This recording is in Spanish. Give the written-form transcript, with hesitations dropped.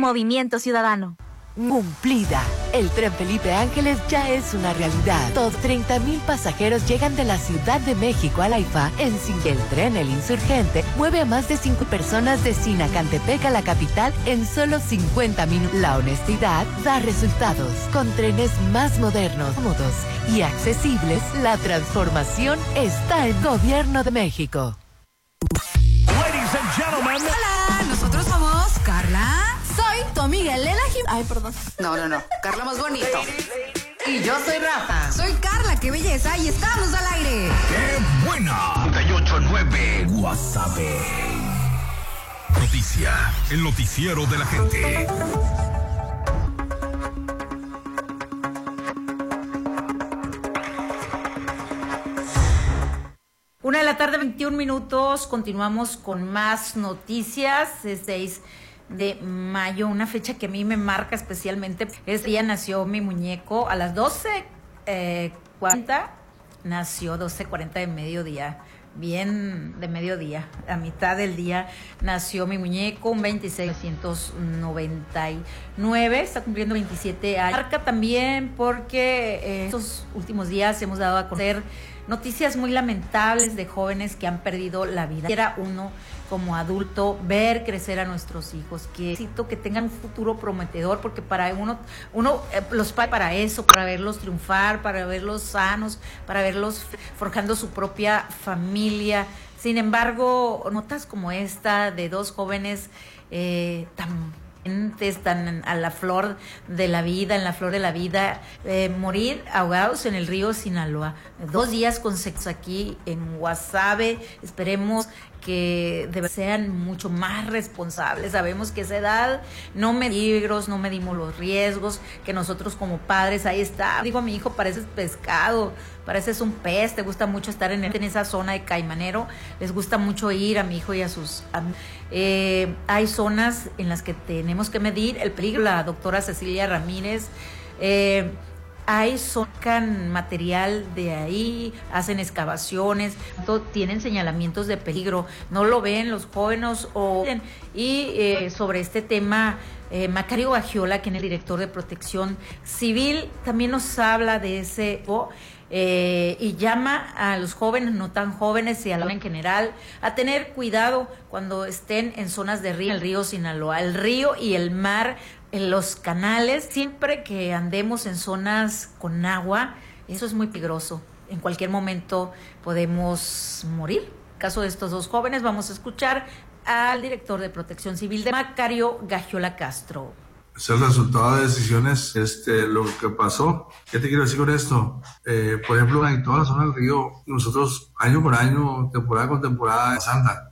Movimiento Ciudadano. Cumplida. El Tren Felipe Ángeles ya es una realidad. Todos 30,000 pasajeros llegan de la Ciudad de México a la IFA en Singue. El tren El Insurgente mueve a más de 5 personas de Sinacantepec a la capital en solo 50 minutos. La honestidad da resultados. Con trenes más modernos, cómodos y accesibles, la transformación está en Gobierno de México. Ladies and gentlemen. Hola, nosotros somos Carla. Soy tu Miguel Elena Jim. Ay, perdón. No. Carla más bonito. Y yo soy Rafa. Soy Carla, qué belleza. Y estamos al aire. ¡Qué buena! 98.9 Guasave. Noticia, el noticiero de la gente. Una de la tarde, 21 minutos. Continuamos con más noticias. Es 6 de mayo, una fecha que a mí me marca especialmente. Ese día nació mi muñeco a las 12:40. Nació 12:40 de mediodía. Bien de mediodía, a mitad del día nació mi muñeco, un 2699, está cumpliendo 27 años. Marca también porque estos últimos días hemos dado a conocer noticias muy lamentables de jóvenes que han perdido la vida. Era uno como adulto ver crecer a nuestros hijos, que necesito que tengan un futuro prometedor, porque para uno los padres para eso, para verlos triunfar, para verlos sanos, para verlos forjando su propia familia. Sin embargo, notas como esta de dos jóvenes están a la flor de la vida, en la flor de la vida, morir ahogados en el río Sinaloa. 2 días con sexo aquí en Guasave. Esperemos que sean mucho más responsables. Sabemos que a esa edad no medimos los riesgos, que nosotros como padres, ahí está, digo a mi hijo, pareces pescado, pareces un pez, te gusta mucho estar en esa zona de Caimanero, les gusta mucho ir a mi hijo y a sus hay zonas en las que tenemos que medir el peligro. La doctora Cecilia Ramírez sacan material de ahí, hacen excavaciones, tienen señalamientos de peligro, no lo ven los jóvenes sobre este tema. Macario Gagiola, quien es el director de Protección Civil, también nos habla de ese y llama a los jóvenes, no tan jóvenes, y a la en general, a tener cuidado cuando estén en zonas de río, el río Sinaloa, el río y el mar, en los canales. Siempre que andemos en zonas con agua, eso es muy peligroso. En cualquier momento podemos morir. En el caso de estos dos jóvenes, vamos a escuchar al director de Protección Civil, de Macario Gagiola Castro. Es el resultado de decisiones, lo que pasó. ¿Qué te quiero decir con esto? Por ejemplo, en toda la zona del río, nosotros año con año, temporada con temporada, santa.